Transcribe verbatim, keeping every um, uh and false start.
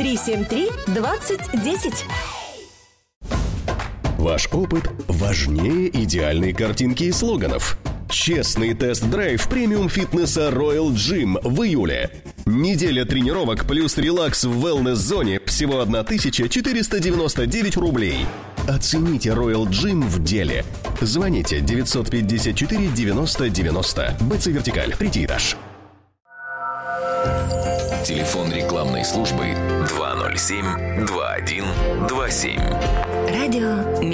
три семь три двадцать десять. Ваш опыт важнее идеальной картинки и слоганов. Честный тест-драйв премиум-фитнеса Royal Gym в июле. Неделя тренировок плюс релакс в wellness-зоне всего тысяча четыреста девяносто девять рублей. Оцените Royal Gym в деле. Звоните девятьсот пятьдесят четыре девяносто девяносто. БЦ Вертикаль, третий этаж. Телефон рекламной службы два ноль семь два один два семь. Радио